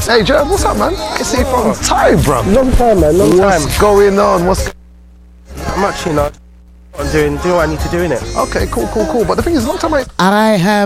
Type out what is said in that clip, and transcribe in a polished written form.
Hey, Jerm, what's up, man? I see you from time, bro. Long time, man. Long time. What's going on? Not much, you know. I'm doing what I need to do in it. Okay, cool. But the thing is, long time I have